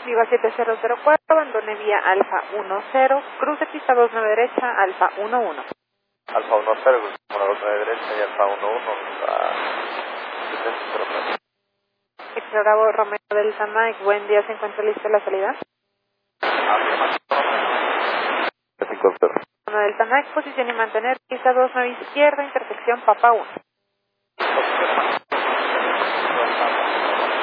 Viva 7004, abandone vía Alfa 10, cruce pista 29 derecha, Alfa 11. Alfa 10, cruce por la 29 derecha y Alfa 11 a 7004. Explorado Romeo Delta Mike, buen día, ¿se encuentra lista la salida? Romeo Delta Mike, posición y mantener, pista 29 izquierda, intersección Papa 1.